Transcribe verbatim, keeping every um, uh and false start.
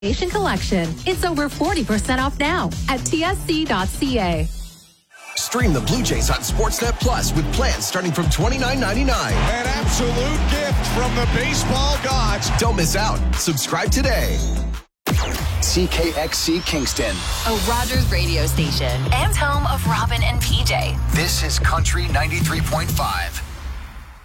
Asian collection. It's over forty percent off now at T S C dot C A. Stream the Blue Jays on Sportsnet Plus with plans starting from twenty-nine ninety-nine. An absolute gift from the baseball gods. Don't miss out. Subscribe today. C K X C Kingston, a Rogers radio station and home of Robin and P J. This is Country ninety-three point five.